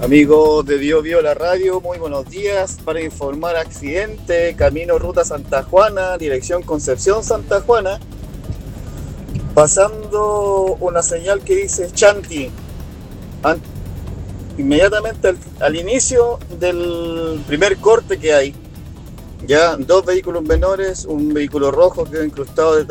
Amigos de Bio la radio, muy buenos días. Para informar accidente, camino ruta Santa Juana, dirección Concepción Santa Juana, pasando una señal que dice Chanti, an- inmediatamente al inicio del primer corte que hay. Ya dos vehículos menores, un vehículo rojo quedó incrustado